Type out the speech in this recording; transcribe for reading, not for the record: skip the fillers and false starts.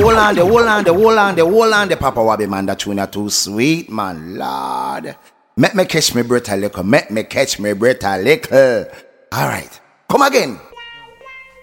hold on, the Papa Wabby man, that tune are too sweet, man, Lord. Make me catch me breath a little, Alright, come again.